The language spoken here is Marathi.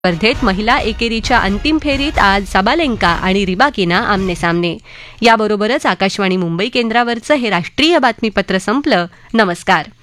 स्पर्धेत महिला एकेरीच्या अंतिम फेरीत आज साबालेंका आणि रिबाकिना आमने सामने. याबरोबरच आकाशवाणी मुंबई केंद्रावरचं हे राष्ट्रीय बातमीपत्र संपलं. नमस्कार.